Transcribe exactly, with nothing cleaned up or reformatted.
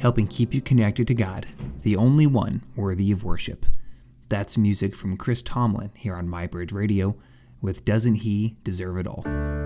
helping keep you connected to God, the only one worthy of worship. That's music from Chris Tomlin here on MyBridge Radio with Doesn't He Deserve It All?